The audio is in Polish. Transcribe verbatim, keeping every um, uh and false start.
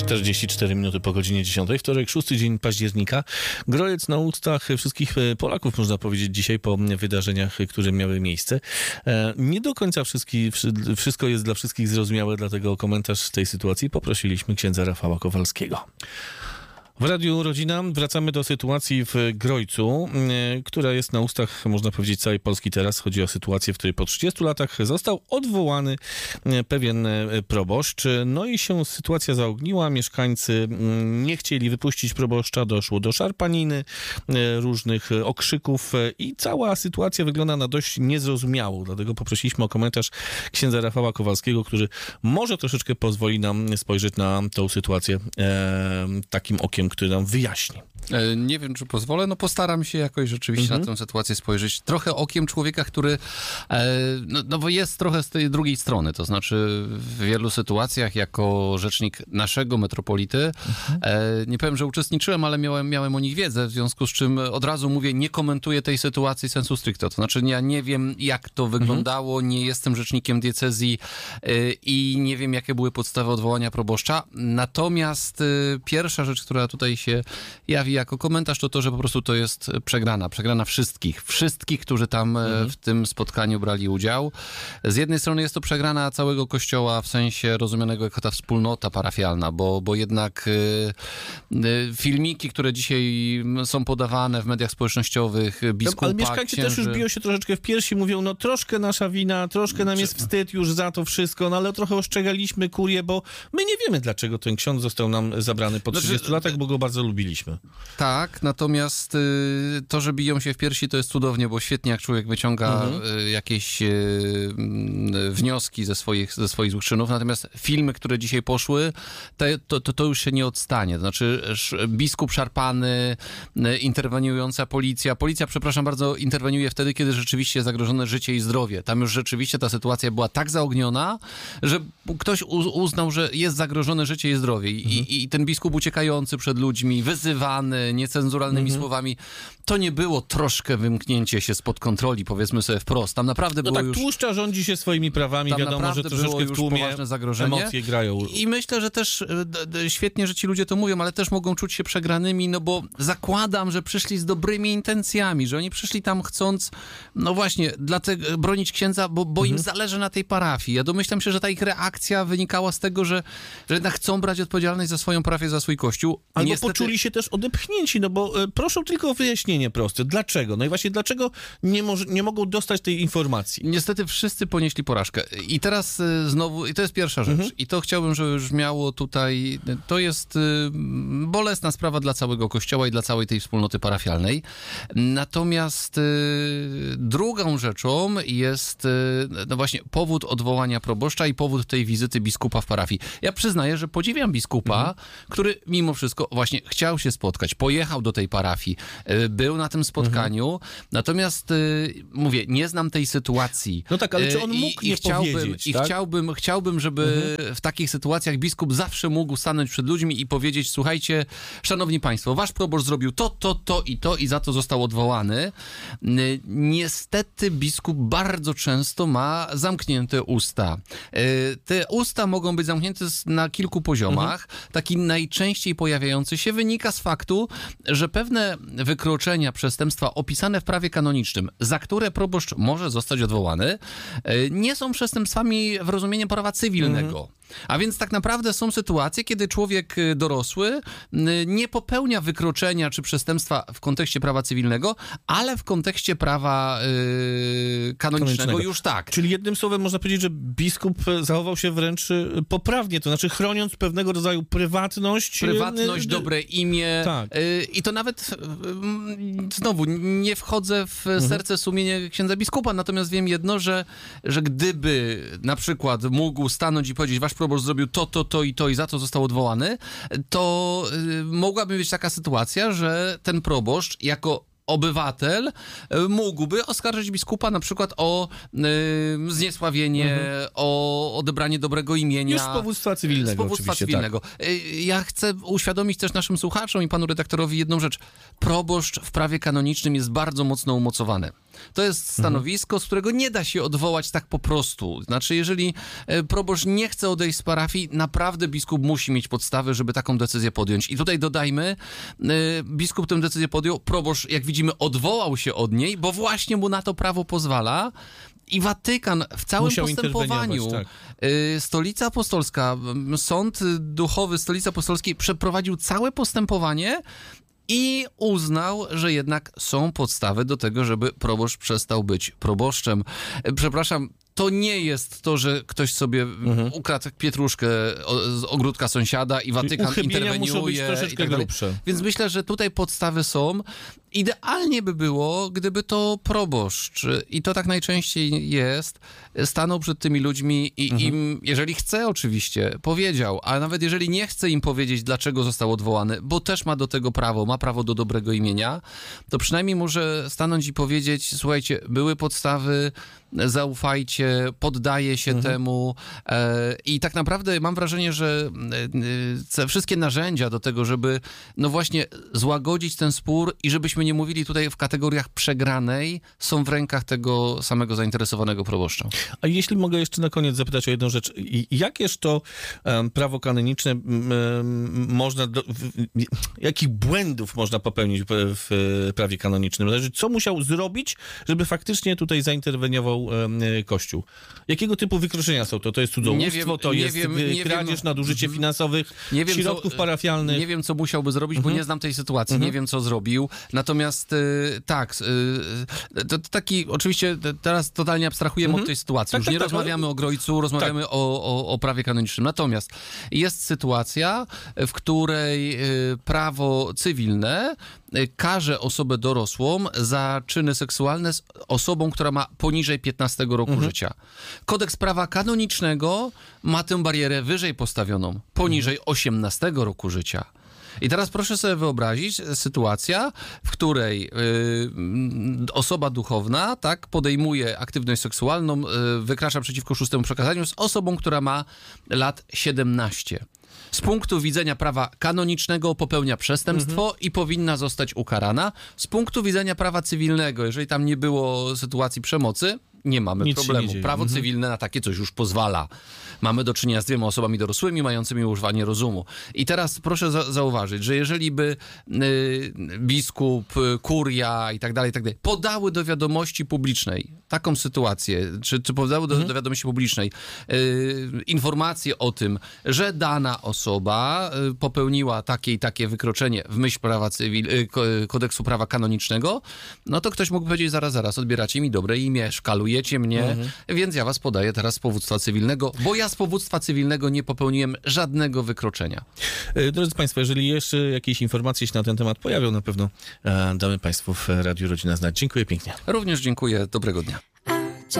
czterdzieści cztery minuty po godzinie dziesiątej, wtorek, szósty dzień października. Grojec na ustach wszystkich Polaków, można powiedzieć, dzisiaj po wydarzeniach, które miały miejsce. Nie do końca wszystki, wszystko jest dla wszystkich zrozumiałe, dlatego o komentarz tej sytuacji poprosiliśmy księdza Rafała Kowalskiego. W Radiu Rodzina wracamy do sytuacji w Grojcu, która jest na ustach, można powiedzieć, całej Polski teraz. Chodzi o sytuację, w której po trzydziestu latach został odwołany pewien proboszcz. No i się sytuacja zaogniła. Mieszkańcy nie chcieli wypuścić proboszcza, doszło do szarpaniny, różnych okrzyków i cała sytuacja wygląda na dość niezrozumiałą. Dlatego poprosiliśmy o komentarz księdza Rafała Kowalskiego, który może troszeczkę pozwoli nam spojrzeć na tą sytuację e, takim okiem, który nam wyjaśni. Nie wiem, czy pozwolę, no postaram się jakoś rzeczywiście mhm. na tę sytuację spojrzeć trochę okiem człowieka, który no, no bo jest trochę z tej drugiej strony, to znaczy w wielu sytuacjach jako rzecznik naszego metropolity, mhm. nie powiem, że uczestniczyłem, ale miałem, miałem o nich wiedzę, w związku z czym od razu mówię, nie komentuję tej sytuacji sensu stricto, to znaczy ja nie wiem, jak to wyglądało, mhm. nie jestem rzecznikiem diecezji i nie wiem, jakie były podstawy odwołania proboszcza, natomiast pierwsza rzecz, która tutaj się jawi jako komentarz, to to, że po prostu to jest przegrana. Przegrana wszystkich. Wszystkich, którzy tam mhm. w tym spotkaniu brali udział. Z jednej strony jest to przegrana całego Kościoła w sensie rozumianego jako ta wspólnota parafialna, bo, bo jednak y, y, filmiki, które dzisiaj są podawane w mediach społecznościowych, biskupa, ale mieszkańcy księży... też już biją się troszeczkę w piersi, mówią, no troszkę nasza wina, troszkę nam jest wstyd już za to wszystko, no ale trochę ostrzegaliśmy kurię, bo my nie wiemy, dlaczego ten ksiądz został nam zabrany po trzydziestu znaczy, latach, bo go bardzo lubiliśmy. Tak, natomiast y, to, że biją się w piersi, to jest cudownie, bo świetnie jak człowiek wyciąga mhm. y, jakieś y, y, wnioski ze swoich, ze swoich złych czynów, natomiast filmy, które dzisiaj poszły, te, to, to, to już się nie odstanie. To znaczy sz, biskup szarpany, y, interweniująca policja. Policja, przepraszam bardzo, interweniuje wtedy, kiedy rzeczywiście jest zagrożone życie i zdrowie. Tam już rzeczywiście ta sytuacja była tak zaogniona, że ktoś u, uznał, że jest zagrożone życie i zdrowie. I, mhm. i, i ten biskup uciekający przed ludźmi, wyzywany niecenzuralnymi mm-hmm. słowami, to nie było troszkę wymknięcie się spod kontroli, powiedzmy sobie wprost. Tam naprawdę no było tak, już... tłuszcza rządzi się swoimi prawami, tam wiadomo, że troszeczkę w tłumie emocje grają. I myślę, że też d- d- świetnie, że ci ludzie to mówią, ale też mogą czuć się przegranymi, no bo zakładam, że przyszli z dobrymi intencjami, że oni przyszli tam chcąc, no właśnie, dlatego bronić księdza, bo, bo mm-hmm. im zależy na tej parafii. Ja domyślam się, że ta ich reakcja wynikała z tego, że, że jednak chcą brać odpowiedzialność za swoją parafię, za swój kościół. Albo Niestety... poczuli się też odepchnięci, no bo e, proszę tylko o wyjaśnienie proste. Dlaczego? No i właśnie dlaczego nie, może, nie mogą dostać tej informacji? Niestety wszyscy ponieśli porażkę. I teraz e, znowu, i to jest pierwsza rzecz. Mhm. I to chciałbym, żeby już miało tutaj, to jest e, bolesna sprawa dla całego Kościoła i dla całej tej wspólnoty parafialnej. Natomiast e, drugą rzeczą jest e, no właśnie powód odwołania proboszcza i powód tej wizyty biskupa w parafii. Ja przyznaję, że podziwiam biskupa, mhm. który mimo wszystko właśnie chciał się spotkać, pojechał do tej parafii, był na tym spotkaniu, mhm. natomiast mówię, nie znam tej sytuacji. No tak, ale czy on mógł I, nie i chciałbym, powiedzieć, I tak? chciałbym, chciałbym, żeby mhm. w takich sytuacjach biskup zawsze mógł stanąć przed ludźmi i powiedzieć, słuchajcie, szanowni państwo, wasz proboszcz zrobił to, to, to i to i za to został odwołany. Niestety biskup bardzo często ma zamknięte usta. Te usta mogą być zamknięte na kilku poziomach. Mhm. Taki najczęściej pojawiający się wynika z faktu, że pewne wykroczenia, przestępstwa opisane w prawie kanonicznym, za które proboszcz może zostać odwołany, nie są przestępstwami w rozumieniu prawa cywilnego. Mhm. A więc tak naprawdę są sytuacje, kiedy człowiek dorosły nie popełnia wykroczenia czy przestępstwa w kontekście prawa cywilnego, ale w kontekście prawa yy, kanonicznego, kanonicznego już tak. Czyli jednym słowem można powiedzieć, że biskup zachował się wręcz poprawnie, to znaczy chroniąc pewnego rodzaju prywatność. Prywatność, yy, dobre imię. Tak. Yy, I to nawet yy, znowu nie wchodzę w mhm. serce sumienia księdza biskupa, natomiast wiem jedno, że, że gdyby na przykład mógł stanąć i powiedzieć, wasz proboszcz zrobił to, to, to i to i za to został odwołany, to y, mogłaby być taka sytuacja, że ten proboszcz jako obywatel mógłby oskarżyć biskupa na przykład o y, zniesławienie, mhm. o odebranie dobrego imienia. Już z powództwa cywilnego. Z powództwa cywilnego. Tak. Ja chcę uświadomić też naszym słuchaczom i panu redaktorowi jedną rzecz. Proboszcz w prawie kanonicznym jest bardzo mocno umocowany. To jest stanowisko, z którego nie da się odwołać tak po prostu. Znaczy, jeżeli proboszcz nie chce odejść z parafii, naprawdę biskup musi mieć podstawy, żeby taką decyzję podjąć. I tutaj dodajmy, biskup tę decyzję podjął, proboszcz, jak widzimy, odwołał się od niej, bo właśnie mu na to prawo pozwala. I Watykan w całym Musiał postępowaniu, tak. Stolica Apostolska, Sąd Duchowy Stolicy Apostolskiej przeprowadził całe postępowanie i uznał, że jednak są podstawy do tego, żeby proboszcz przestał być proboszczem. Przepraszam, to nie jest to, że ktoś sobie mhm. ukradł pietruszkę z ogródka sąsiada i Watykan interweniuje. Muszą być troszeczkę i tak dalej. grubsze. Więc myślę, że tutaj podstawy są. Idealnie by było, gdyby to proboszcz, i to tak najczęściej jest, stanął przed tymi ludźmi i mhm. im, jeżeli chce oczywiście, powiedział, a nawet jeżeli nie chce im powiedzieć, dlaczego został odwołany, bo też ma do tego prawo, ma prawo do dobrego imienia, to przynajmniej może stanąć i powiedzieć, słuchajcie, były podstawy, zaufajcie, poddaję się mhm. temu e, i tak naprawdę mam wrażenie, że te wszystkie narzędzia do tego, żeby no właśnie złagodzić ten spór i żebyśmy nie mówili tutaj w kategoriach przegranej, są w rękach tego samego zainteresowanego proboszcza. A jeśli mogę jeszcze na koniec zapytać o jedną rzecz. Jakież to um, prawo kanoniczne um, można, do, w, jakich błędów można popełnić w, w prawie kanonicznym? Znaczy, co musiał zrobić, żeby faktycznie tutaj zainterweniował um, Kościół? Jakiego typu wykroczenia są to? To jest cudzołóstwo, wiem, to jest wiem, nie kradzież, wiem, nadużycie finansowych, nie wiem, środków co, parafialnych? Nie wiem, co musiałby zrobić, mhm. bo nie znam tej sytuacji, mhm. nie wiem, co zrobił. Natomiast y, tak, y, to, to taki, oczywiście teraz totalnie abstrahujemy mhm. od tej sytuacji. Tak, Już tak, nie tak, rozmawiamy tak. o Grojcu, rozmawiamy tak. o, o, o prawie kanonicznym. Natomiast jest sytuacja, w której y, prawo cywilne y, karze osobę dorosłą za czyny seksualne z osobą, która ma poniżej piętnastego roku mhm. życia. Kodeks prawa kanonicznego ma tę barierę wyżej postawioną, poniżej osiemnastego roku życia. I teraz proszę sobie wyobrazić sytuacja, w której y, osoba duchowna tak podejmuje aktywność seksualną, y, wykracza przeciwko szóstemu przekazaniu z osobą, która ma lat siedemnaście. Z punktu widzenia prawa kanonicznego popełnia przestępstwo mhm. i powinna zostać ukarana. Z punktu widzenia prawa cywilnego, jeżeli tam nie było sytuacji przemocy, nie mamy Nic problemu. Nie Prawo mhm. cywilne na takie coś już pozwala. Mamy do czynienia z dwiema osobami dorosłymi, mającymi używanie rozumu. I teraz proszę za- zauważyć, że jeżeli by y, biskup, y, kuria i tak dalej, i tak dalej, podały do wiadomości publicznej taką sytuację, czy, czy podały do, mhm. do wiadomości publicznej y, informację o tym, że dana osoba y, popełniła takie i takie wykroczenie w myśl prawa cywil, y, kodeksu prawa kanonicznego, no to ktoś mógł powiedzieć, zaraz, zaraz, odbieracie mi dobre imię, szkalujecie mnie, mhm. więc ja was podaję teraz z powództwa cywilnego, bo ja z powództwa cywilnego nie popełniłem żadnego wykroczenia. Drodzy Państwo, jeżeli jeszcze jakieś informacje się na ten temat pojawią, na pewno damy Państwu w Radiu Rodzina znać. Dziękuję pięknie. Również dziękuję. Dobrego dnia.